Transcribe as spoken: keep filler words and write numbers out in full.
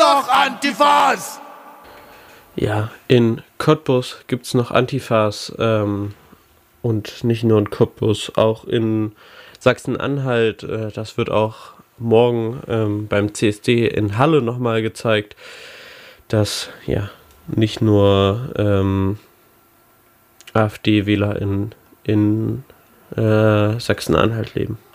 noch Antifas! Ja, in Cottbus gibt es noch Antifas ähm, und nicht nur in Cottbus, auch in Sachsen-Anhalt. Äh, das wird auch morgen ähm, beim C S D in Halle nochmal gezeigt, dass ja nicht nur ähm, AfD-Wähler in, in äh, Sachsen-Anhalt leben.